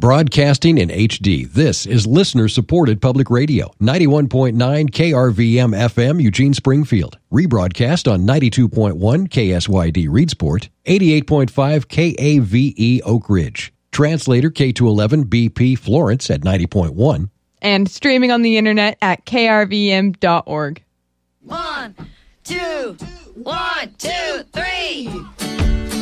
Broadcasting in HD, this is listener-supported public radio. 91.9 KRVM FM, Eugene, Springfield. Rebroadcast on 92.1 KSYD, Reedsport. 88.5 KAVE, Oak Ridge. Translator K211 BP, Florence at 90.1. And streaming on the internet at krvm.org. 1, 2, 1, 2, 3.